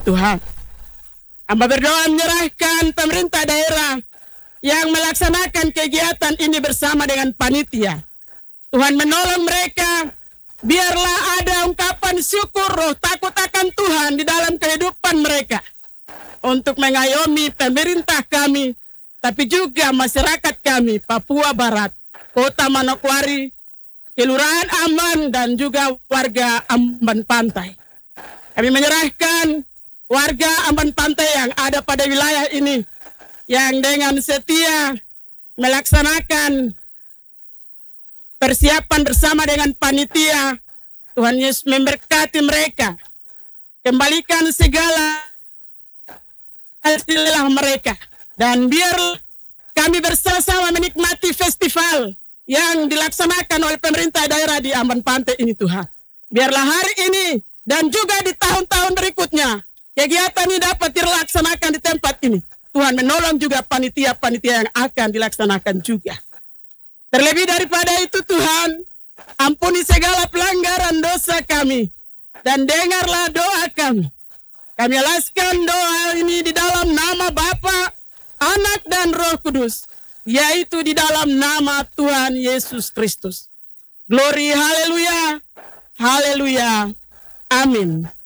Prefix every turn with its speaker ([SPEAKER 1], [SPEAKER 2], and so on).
[SPEAKER 1] Tuhan. Hamba berdoa menyerahkan pemerintah daerah yang melaksanakan kegiatan ini bersama dengan panitia. Tuhan menolong mereka, biarlah ada ungkapan syukur, roh takut akan Tuhan di dalam kehidupan mereka. Untuk mengayomi pemerintah kami, tapi juga masyarakat kami, Papua Barat, Kota Manokwari, Kelurahan Amban, dan juga warga Amban Pantai. Kami menyerahkan warga Amban Pantai yang ada pada wilayah ini, yang dengan setia melaksanakan persiapan bersama dengan panitia. Tuhan Yesus memberkati mereka. Kembalikan segala hasil mereka. Dan biar kami bersama-sama menikmati festival yang dilaksanakan oleh pemerintah daerah di Amban Pantai ini, Tuhan. Biarlah hari ini dan juga di tahun-tahun berikutnya kegiatan ini dapat dilaksanakan di tempat ini. Tuhan menolong juga panitia-panitia yang akan dilaksanakan juga. Terlebih daripada itu, Tuhan, ampuni segala pelanggaran dosa kami dan dengarlah doa kami. Kami alaskan doa ini di dalam nama Bapa, Anak dan Roh Kudus, yaitu di dalam nama Tuhan Yesus Kristus. Glory, haleluya, haleluya, amin.